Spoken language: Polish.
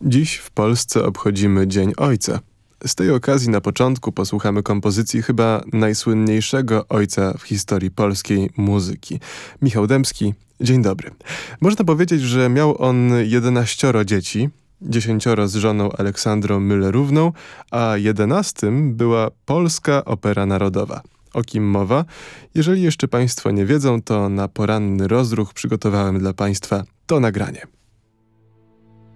Dziś w Polsce obchodzimy Dzień Ojca. Z tej okazji na początku posłuchamy kompozycji chyba najsłynniejszego ojca w historii polskiej muzyki. Michał Dębski, dzień dobry. Można powiedzieć, że miał on 11 dzieci, 10 z żoną Aleksandrą Müllerówną, a 11 była Polska Opera Narodowa. O kim mowa? Jeżeli jeszcze Państwo nie wiedzą, to na poranny rozruch przygotowałem dla Państwa to nagranie.